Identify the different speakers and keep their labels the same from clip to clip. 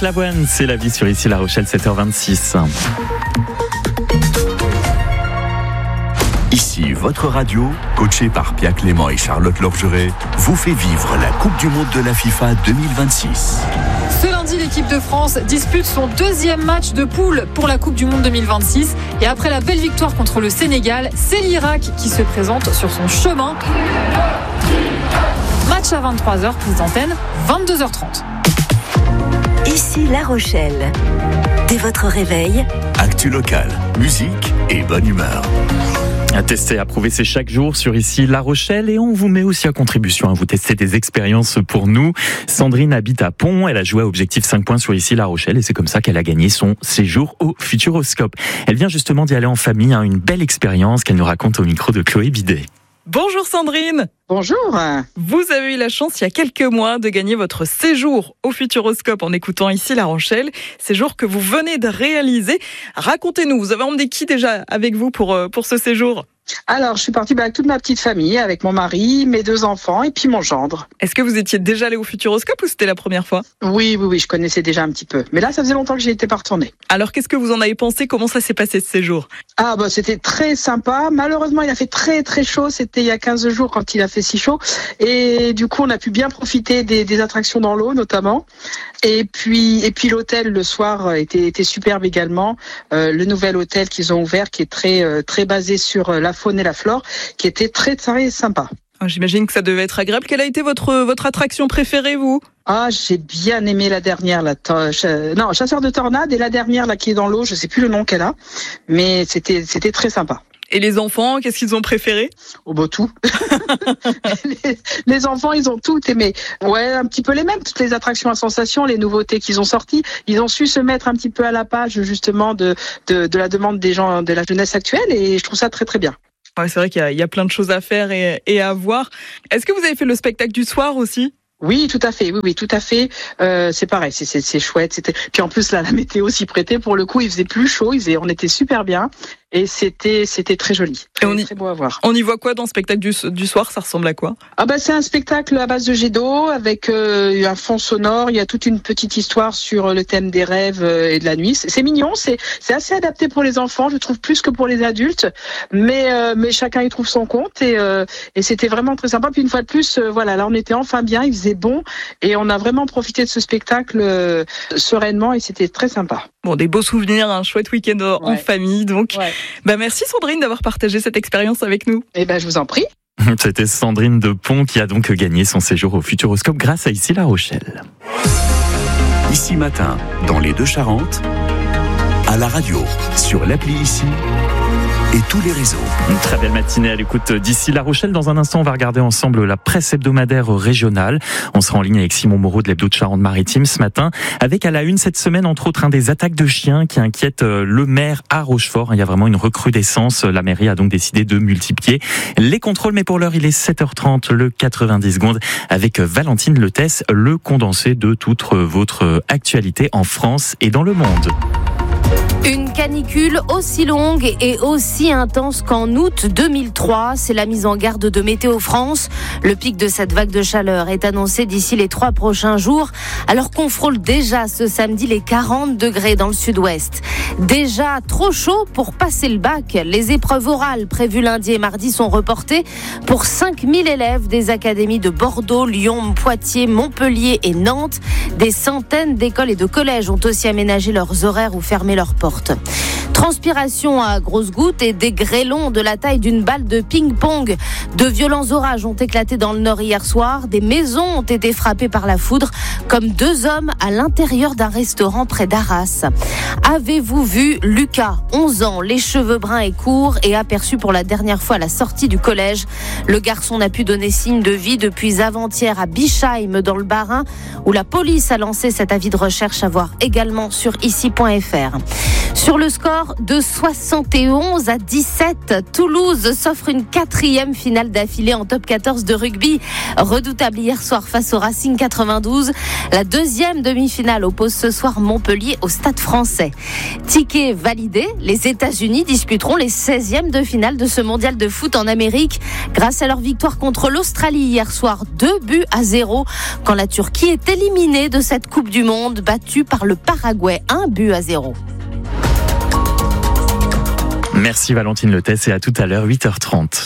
Speaker 1: Lavoine, c'est la vie sur Ici La Rochelle, 7h26.
Speaker 2: Ici, votre radio, coachée par Pia Clément et Charlotte Lorgeret, vous fait vivre la Coupe du Monde de la FIFA 2026.
Speaker 3: Ce lundi, l'équipe de France dispute son deuxième match de poule pour la Coupe du Monde 2026. Et après la belle victoire contre le Sénégal, c'est l'Irak qui se présente sur son chemin. Match à 23h, prise d'antenne, 22h30.
Speaker 4: Ici La Rochelle. Dès votre réveil,
Speaker 2: Actu locale, musique et bonne humeur.
Speaker 1: À tester, à prouver, c'est chaque jour sur Ici La Rochelle et on vous met aussi à contribution à vous tester des expériences pour nous. Sandrine habite à Pont, elle a joué à Objectif 5 points sur Ici La Rochelle et c'est comme ça qu'elle a gagné son séjour au Futuroscope. Elle vient justement d'y aller en famille, une belle expérience qu'elle nous raconte au micro de Chloé Bidet.
Speaker 5: Bonjour Sandrine.
Speaker 6: Bonjour.
Speaker 5: Vous avez eu la chance il y a quelques mois de gagner votre séjour au Futuroscope en écoutant Ici La Rochelle, séjour que vous venez de réaliser. Racontez-nous, vous avez emmené qui déjà avec vous pour ce séjour ?
Speaker 6: Alors, je suis partie avec toute ma petite famille, avec mon mari, mes 2 enfants et puis mon gendre.
Speaker 5: Est-ce que vous étiez déjà allé au Futuroscope ou c'était la première fois ?
Speaker 6: Oui, je connaissais déjà un petit peu. Mais là, ça faisait longtemps que j'y étais pas retournée.
Speaker 5: Alors, qu'est-ce que vous en avez pensé ? Comment ça s'est passé ce séjour ?
Speaker 6: C'était très sympa. Malheureusement, il a fait très très chaud. C'était il y a 15 jours quand il a fait si chaud. Et du coup, on a pu bien profiter des attractions dans l'eau, notamment. Et puis l'hôtel le soir était superbe également. Le nouvel hôtel qu'ils ont ouvert, qui est très basé sur la faune et la flore, qui était très très sympa.
Speaker 5: J'imagine que ça devait être agréable. Quelle a été votre attraction préférée, vous ?
Speaker 6: J'ai bien aimé la dernière, chasseur de tornades, et la dernière là qui est dans l'eau, je sais plus le nom qu'elle a, mais c'était très sympa.
Speaker 5: Et les enfants, qu'est-ce qu'ils ont préféré ?
Speaker 6: Tout. les enfants, ils ont tout aimé. Ouais, un petit peu les mêmes. Toutes les attractions à sensations, les nouveautés qu'ils ont sorties, ils ont su se mettre un petit peu à la page justement de la demande des gens, de la jeunesse actuelle, et je trouve ça très très bien.
Speaker 5: Ouais, c'est vrai qu'il y a plein de choses à faire et à voir. Est-ce que vous avez fait le spectacle du soir aussi ?
Speaker 6: Oui, tout à fait. Oui, tout à fait. C'est pareil, c'est chouette. Puis en plus là, la météo s'y prêtait. Pour le coup, il faisait plus chaud. On était super bien. Et c'était très joli. Très beau à voir.
Speaker 5: On y voit quoi dans le spectacle du soir ? Ça ressemble à quoi ?
Speaker 6: C'est un spectacle à base de jet d'eau avec un fond sonore. Il y a toute une petite histoire sur le thème des rêves et de la nuit. C'est mignon. C'est assez adapté pour les enfants, je trouve, plus que pour les adultes. Mais chacun y trouve son compte et c'était vraiment très sympa. Puis une fois de plus, là on était enfin bien. Il faisait bon et on a vraiment profité de ce spectacle sereinement et c'était très sympa.
Speaker 5: Bon, des beaux souvenirs, un chouette week-end en famille, donc. Ouais. Merci Sandrine d'avoir partagé cette expérience avec nous.
Speaker 6: Je vous en prie.
Speaker 1: C'était Sandrine de Pont qui a donc gagné son séjour au Futuroscope grâce à Ici La Rochelle.
Speaker 2: Ici Matin, dans les Deux-Charentes, à la radio, sur l'appli Ici et tous les réseaux.
Speaker 1: Une très belle matinée à l'écoute d'Ici La Rochelle. Dans un instant, on va regarder ensemble la presse hebdomadaire régionale. On sera en ligne avec Simon Moreau de l'Hebdo de Charente-Maritime ce matin, avec à la une cette semaine, entre autres, des attaques de chiens qui inquiètent le maire à Rochefort. Il y a vraiment une recrudescence. La mairie a donc décidé de multiplier les contrôles. Mais pour l'heure, il est 7h30, le 90 secondes, avec Valentine Letès, le condensé de toute votre actualité en France et dans le monde.
Speaker 7: Une canicule aussi longue et aussi intense qu'en août 2003, c'est la mise en garde de Météo France. Le pic de cette vague de chaleur est annoncé d'ici les 3 prochains jours, alors qu'on frôle déjà ce samedi les 40 degrés dans le sud-ouest. Déjà trop chaud pour passer le bac. Les épreuves orales prévues lundi et mardi sont reportées pour 5000 élèves des académies de Bordeaux, Lyon, Poitiers, Montpellier et Nantes. Des centaines d'écoles et de collèges ont aussi aménagé leurs horaires ou fermé leurs portes. Transpiration à grosses gouttes et des grêlons de la taille d'une balle de ping-pong. De violents orages ont éclaté dans le nord hier soir. Des maisons ont été frappées par la foudre, comme 2 hommes à l'intérieur d'un restaurant près d'Arras. Avez-vous vu Lucas, 11 ans, les cheveux bruns et courts, et aperçu pour la dernière fois à la sortie du collège ? Le garçon n'a pu donner signe de vie depuis avant-hier à Bischheim, dans le Bas-Rhin, où la police a lancé cet avis de recherche à voir également sur ici.fr. Sur le score, score de 71-17. Toulouse s'offre une 4e finale d'affilée en top 14 de rugby. Redoutable hier soir face au Racing 92. La 2e demi-finale oppose ce soir Montpellier au Stade Français. Ticket validé, les États-Unis disputeront les 16e de finale de ce mondial de foot en Amérique grâce à leur victoire contre l'Australie hier soir, 2-0, quand la Turquie est éliminée de cette Coupe du Monde, battue par le Paraguay, 1-0.
Speaker 1: Merci Valentine Letès et à tout à l'heure, 8h30.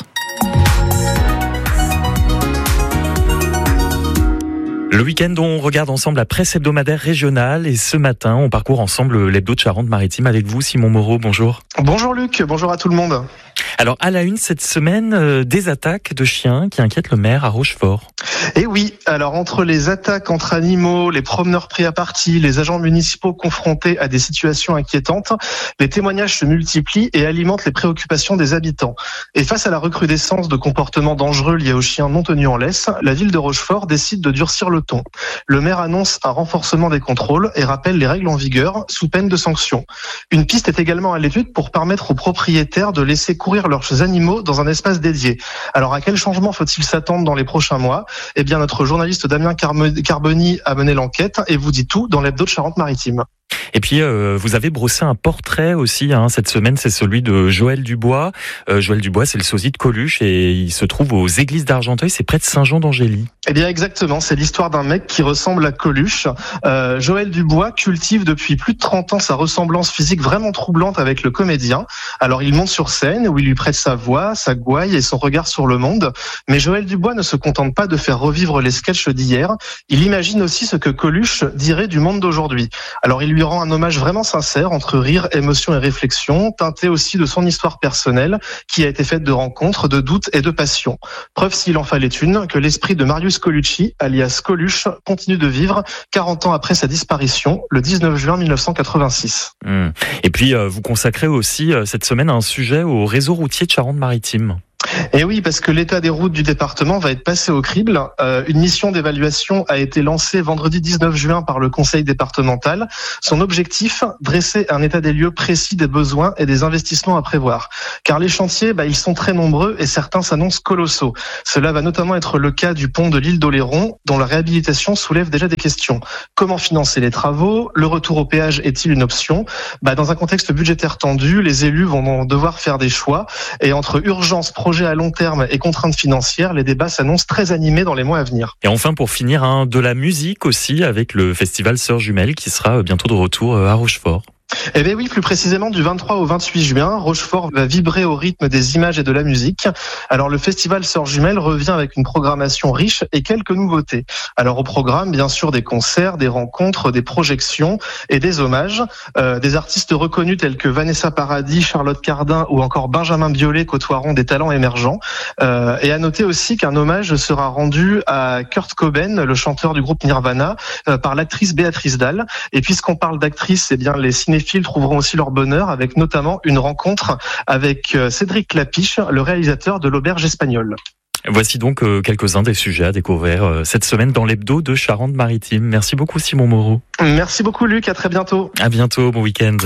Speaker 1: Le week-end, on regarde ensemble la presse hebdomadaire régionale et ce matin, on parcourt ensemble l'hebdo de Charente-Maritime avec vous, Simon Moreau. Bonjour.
Speaker 8: Bonjour Luc, bonjour à tout le monde.
Speaker 1: Alors, à la une cette semaine, des attaques de chiens qui inquiètent le maire à Rochefort.
Speaker 8: Et oui, alors entre les attaques entre animaux, les promeneurs pris à partie, les agents municipaux confrontés à des situations inquiétantes, les témoignages se multiplient et alimentent les préoccupations des habitants. Et face à la recrudescence de comportements dangereux liés aux chiens non tenus en laisse, la ville de Rochefort décide de durcir le ton. Le maire annonce un renforcement des contrôles et rappelle les règles en vigueur sous peine de sanctions. Une piste est également à l'étude pour permettre aux propriétaires de laisser courir leurs animaux dans un espace dédié. Alors à quel changement faut-il s'attendre dans les prochains mois ? Eh bien notre journaliste Damien Carboni a mené l'enquête et vous dit tout dans l'hebdo de Charente-Maritime.
Speaker 1: Et puis, vous avez brossé un portrait aussi cette semaine, c'est celui de Joël Dubois. Joël Dubois, c'est le sosie de Coluche et il se trouve aux églises d'Argenteuil, c'est près de Saint-Jean-d'Angély.
Speaker 8: Eh bien exactement, c'est l'histoire d'un mec qui ressemble à Coluche. Joël Dubois cultive depuis plus de 30 ans sa ressemblance physique vraiment troublante avec le comédien. Alors il monte sur scène où il lui prête sa voix, sa gouaille et son regard sur le monde. Mais Joël Dubois ne se contente pas de faire revivre les sketchs d'hier, il imagine aussi ce que Coluche dirait du monde d'aujourd'hui. Alors il lui rend un hommage vraiment sincère entre rire, émotion et réflexion, teinté aussi de son histoire personnelle qui a été faite de rencontres, de doutes et de passions. Preuve s'il en fallait une que l'esprit de Marius Colucci, alias Coluche, continue de vivre 40 ans après sa disparition, le 19 juin 1986.
Speaker 1: Et puis vous consacrez aussi cette semaine un sujet au réseau routier de Charente-Maritime.
Speaker 8: Et oui, parce que l'état des routes du département va être passé au crible. Une mission d'évaluation a été lancée vendredi 19 juin par le conseil départemental. Son objectif, dresser un état des lieux précis des besoins et des investissements à prévoir. Car les chantiers, ils sont très nombreux et certains s'annoncent colossaux. Cela va notamment être le cas du pont de l'île d'Oléron, dont la réhabilitation soulève déjà des questions. Comment financer les travaux ? Le retour au péage est-il une option ? Dans un contexte budgétaire tendu, les élus vont devoir faire des choix. Et entre urgence, projet à long terme et contraintes financières, les débats s'annoncent très animés dans les mois à venir.
Speaker 1: Et enfin, pour finir, de la musique aussi avec le festival Sœurs Jumelles qui sera bientôt de retour à Rochefort.
Speaker 8: Eh bien oui, plus précisément du 23 au 28 juin, Rochefort va vibrer au rythme des images et de la musique. Alors le festival Sœurs Jumelles revient avec une programmation riche et quelques nouveautés. Alors au programme, bien sûr, des concerts, des rencontres, des projections et des hommages. Des artistes reconnus tels que Vanessa Paradis, Charlotte Cardin ou encore Benjamin Biolay côtoieront des talents émergents. Et à noter aussi qu'un hommage sera rendu à Kurt Cobain, le chanteur du groupe Nirvana, par l'actrice Béatrice Dalle. Et puisqu'on parle d'actrice, eh bien les cinéphiles trouveront aussi leur bonheur avec notamment une rencontre avec Cédric Clapiche, le réalisateur de l'Auberge espagnole.
Speaker 1: Voici donc quelques-uns des sujets à découvrir cette semaine dans l'hebdo de Charente-Maritime. Merci beaucoup Simon Moreau.
Speaker 8: Merci beaucoup Luc, à très bientôt.
Speaker 1: À bientôt, bon week-end.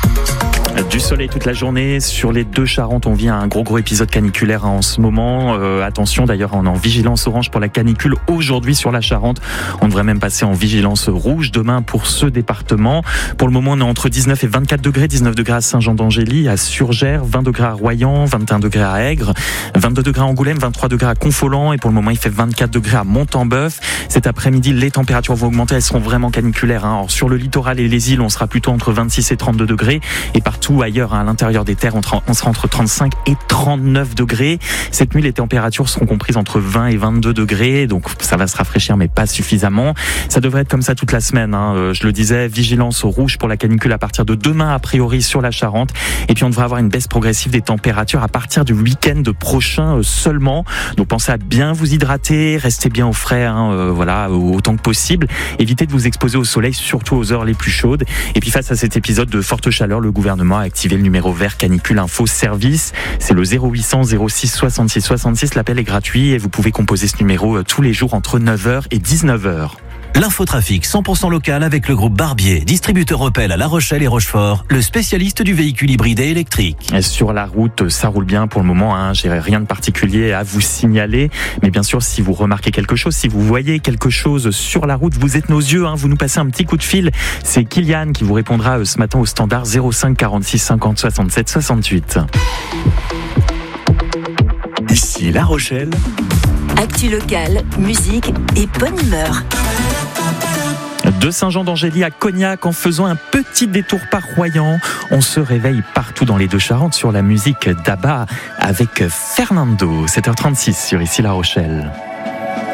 Speaker 1: Du soleil toute la journée sur les deux Charentes. On vit un gros épisode caniculaire en ce moment. Attention d'ailleurs, on est en vigilance orange pour la canicule aujourd'hui sur la Charente. On devrait même passer en vigilance rouge demain pour ce département. Pour le moment, on est entre 19 et 24 degrés. 19 degrés à Saint-Jean-d'Angély, à Surgères, 20 degrés à Royan, 21 degrés à Aigres, 22 degrés à Angoulême, 23 degrés à Confolens et pour le moment, il fait 24 degrés à Montembeuf. Cet après-midi, les températures vont augmenter. Elles seront vraiment caniculaires. Alors, sur le littoral et les îles, on sera plutôt entre 26 et 32 degrés et partout ailleurs, à l'intérieur des terres, on sera entre 35 et 39 degrés. Cette nuit, les températures seront comprises entre 20 et 22 degrés, donc ça va se rafraîchir, mais pas suffisamment. Ça devrait être comme ça toute la semaine. Je le disais, vigilance au rouge pour la canicule à partir de demain, a priori, sur la Charente. Et puis, on devrait avoir une baisse progressive des températures à partir du week-end prochain seulement. Donc, pensez à bien vous hydrater, restez bien au frais, autant que possible. Évitez de vous exposer au soleil, surtout aux heures les plus chaudes. Et puis, face à cet épisode de forte chaleur, le gouvernement a activé le numéro vert canicule info service. C'est le 0800 06 66 66. L'appel est gratuit et vous pouvez composer ce numéro tous les jours entre 9h et 19h.
Speaker 9: L'infotrafic 100% local avec le groupe Barbier, distributeur Opel à La Rochelle et Rochefort, le spécialiste du véhicule hybride et électrique.
Speaker 1: Et sur la route, ça roule bien pour le moment, j'ai rien de particulier à vous signaler. Mais bien sûr, si vous remarquez quelque chose, si vous voyez quelque chose sur la route, vous êtes nos yeux, vous nous passez un petit coup de fil. C'est Kylian qui vous répondra ce matin au standard 05 46 50 67 68.
Speaker 2: Ici La Rochelle.
Speaker 4: Actu locale, musique et bonne humeur.
Speaker 1: De Saint-Jean d'Angély à Cognac, en faisant un petit détour par Royan, on se réveille partout dans les Deux-Charentes sur la musique d'Abba avec Fernando. 7h36 sur Ici La Rochelle.